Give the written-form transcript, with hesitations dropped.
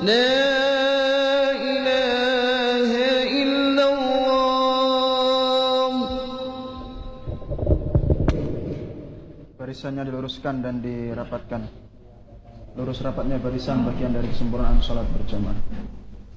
لا إله إلا الله. Barisannya diluruskan dan dirapatkan. Lurus rapatnya barisan bagian dari kesempurnaan salat berjamaah.